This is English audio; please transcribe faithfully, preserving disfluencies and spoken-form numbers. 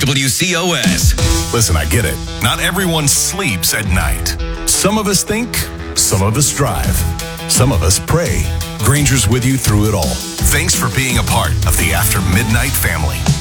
W C O S. Listen, I get it. Not everyone sleeps at night. Some of us think, some of us drive, some of us pray. Granger's with you through it all. Thanks for being a part of the After Midnight family.